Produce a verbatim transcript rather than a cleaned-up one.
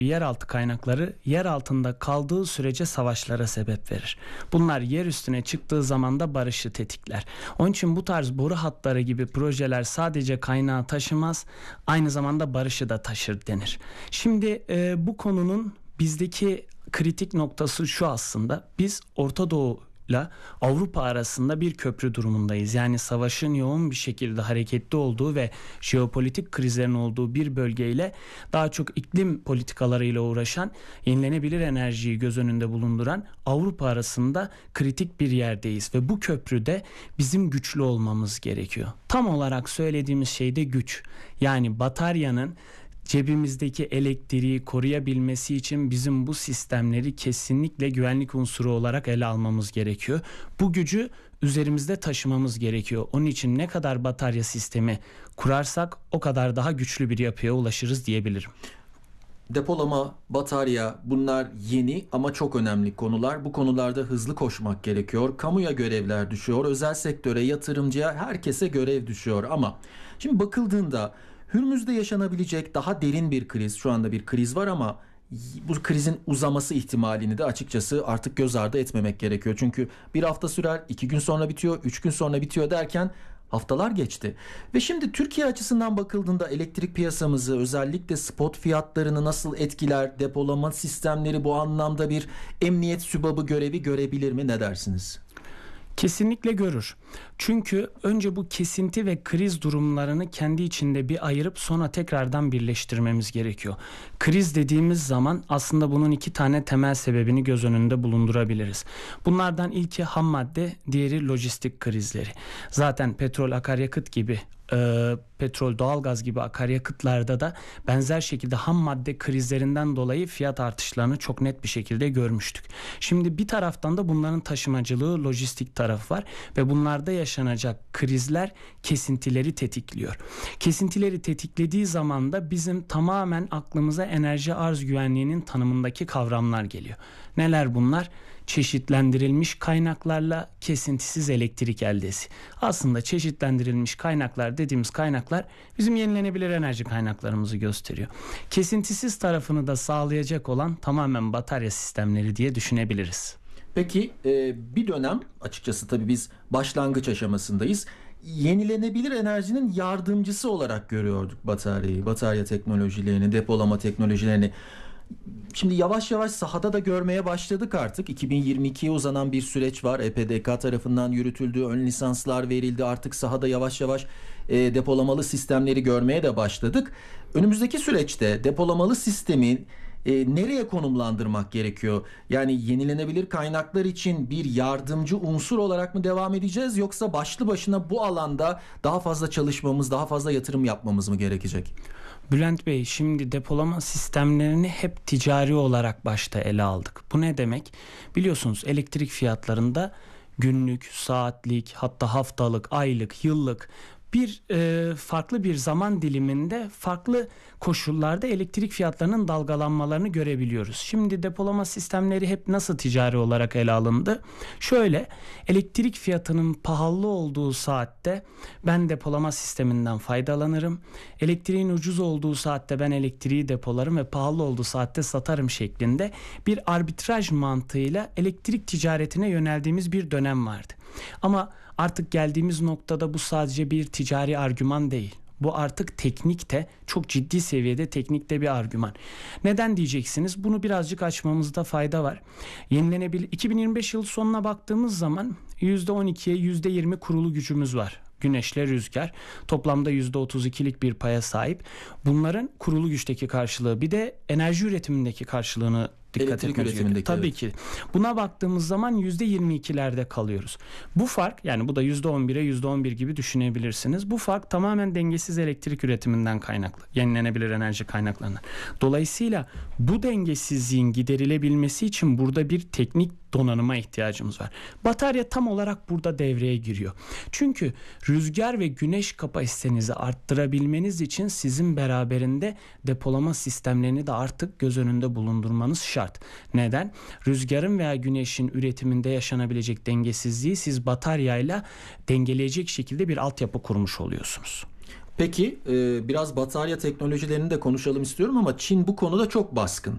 yeraltı kaynakları yer altında kaldığı sürece savaşlara sebep verir. Bunlar yer üstüne çıktığı zaman da barışı tetikler. Onun için bu tarz boru hatları gibi projeler sadece kaynağı taşımaz, aynı zamanda barışı da taşır denir. Şimdi e, bu konunun bizdeki kritik noktası şu aslında: biz Orta Doğu ile Avrupa arasında bir köprü durumundayız. Yani savaşın yoğun bir şekilde hareketli olduğu ve jeopolitik krizlerin olduğu bir bölgeyle daha çok iklim politikalarıyla uğraşan, yenilenebilir enerjiyi göz önünde bulunduran Avrupa arasında kritik bir yerdeyiz ve bu köprüde bizim güçlü olmamız gerekiyor. Tam olarak söylediğimiz şey de güç. Yani bataryanın cebimizdeki elektriği koruyabilmesi için bizim bu sistemleri kesinlikle güvenlik unsuru olarak ele almamız gerekiyor. Bu gücü üzerimizde taşımamız gerekiyor. Onun için ne kadar batarya sistemi kurarsak o kadar daha güçlü bir yapıya ulaşırız diyebilirim. Depolama, batarya, bunlar yeni ama çok önemli konular. Bu konularda hızlı koşmak gerekiyor. Kamuya görevler düşüyor, özel sektöre, yatırımcıya, herkese görev düşüyor. Ama şimdi bakıldığında Hürmüz'de yaşanabilecek daha derin bir kriz, şu anda bir kriz var ama bu krizin uzaması ihtimalini de açıkçası artık göz ardı etmemek gerekiyor. Çünkü bir hafta sürer, iki gün sonra bitiyor, üç gün sonra bitiyor derken haftalar geçti. Ve şimdi Türkiye açısından bakıldığında elektrik piyasamızı, özellikle spot fiyatlarını nasıl etkiler, depolama sistemleri bu anlamda bir emniyet sübabı görevi görebilir mi, ne dersiniz? Kesinlikle görür. Çünkü önce bu kesinti ve kriz durumlarını kendi içinde bir ayırıp sonra tekrardan birleştirmemiz gerekiyor. Kriz dediğimiz zaman aslında bunun iki tane temel sebebini göz önünde bulundurabiliriz. Bunlardan ilki ham madde, diğeri lojistik krizleri. Zaten petrol, akaryakıt gibi e, petrol, doğalgaz gibi akaryakıtlarda da benzer şekilde ham madde krizlerinden dolayı fiyat artışlarını çok net bir şekilde görmüştük. Şimdi bir taraftan da bunların taşımacılığı, lojistik tarafı var ve bunlarda yaşanacak krizler kesintileri tetikliyor. Kesintileri tetiklediği zaman da bizim tamamen aklımıza enerji arz güvenliğinin tanımındaki kavramlar geliyor. Neler bunlar? Çeşitlendirilmiş kaynaklarla kesintisiz elektrik eldesi. Aslında çeşitlendirilmiş kaynaklar dediğimiz kaynaklar bizim yenilenebilir enerji kaynaklarımızı gösteriyor. Kesintisiz tarafını da sağlayacak olan tamamen batarya sistemleri diye düşünebiliriz. Peki e, bir dönem açıkçası tabii biz başlangıç aşamasındayız. Yenilenebilir enerjinin yardımcısı olarak görüyorduk bataryayı, batarya teknolojilerini, depolama teknolojilerini. Şimdi yavaş yavaş sahada da görmeye başladık artık. iki bin yirmi ikiye uzanan bir süreç var. E P D K tarafından yürütüldü. Ön lisanslar verildi. Artık sahada yavaş yavaş e, depolamalı sistemleri görmeye de başladık. Önümüzdeki süreçte depolamalı sistemin e, nereye konumlandırmak gerekiyor? Yani yenilenebilir kaynaklar için bir yardımcı unsur olarak mı devam edeceğiz? Yoksa başlı başına bu alanda daha fazla çalışmamız, daha fazla yatırım yapmamız mı gerekecek? Bülent Bey, şimdi depolama sistemlerini hep ticari olarak başta ele aldık. Bu ne demek? Biliyorsunuz elektrik fiyatlarında günlük, saatlik, hatta haftalık, aylık, yıllık bir e, farklı bir zaman diliminde farklı koşullarda elektrik fiyatlarının dalgalanmalarını görebiliyoruz. Şimdi depolama sistemleri hep nasıl ticari olarak ele alındı? Şöyle, elektrik fiyatının pahalı olduğu saatte ben depolama sisteminden faydalanırım. Elektriğin ucuz olduğu saatte ben elektriği depolarım ve pahalı olduğu saatte satarım şeklinde bir arbitraj mantığıyla elektrik ticaretine yöneldiğimiz bir dönem vardı. Ama artık geldiğimiz noktada bu sadece bir ticari argüman değil. Bu artık teknikte, çok ciddi seviyede teknikte bir argüman. Neden diyeceksiniz? Bunu birazcık açmamızda fayda var. Yenilenebilir iki bin yirmi beş yılı sonuna baktığımız zaman yüzde on ikiye yüzde yirmi kurulu gücümüz var. Güneşle rüzgar toplamda yüzde otuz ikilik bir paya sahip. Bunların kurulu güçteki karşılığı, bir de enerji üretimindeki karşılığını dikkat etmemiz gerekiyor. Tabii evet. ki. Buna baktığımız zaman yüzde yirmi ikilerde kalıyoruz. Bu fark, yani bu da yüzde on bire yüzde on bir gibi düşünebilirsiniz. Bu fark tamamen dengesiz elektrik üretiminden kaynaklı. Yenilenebilir enerji kaynaklarından. Dolayısıyla bu dengesizliğin giderilebilmesi için burada bir teknik donanıma ihtiyacımız var. Batarya tam olarak burada devreye giriyor. Çünkü rüzgar ve güneş kapasitenizi arttırabilmeniz için sizin beraberinde depolama sistemlerini de artık göz önünde bulundurmanız şart. Neden? Rüzgarın veya güneşin üretiminde yaşanabilecek dengesizliği siz bataryayla dengeleyecek şekilde bir altyapı kurmuş oluyorsunuz. Peki biraz batarya teknolojilerini de konuşalım istiyorum ama Çin bu konuda çok baskın.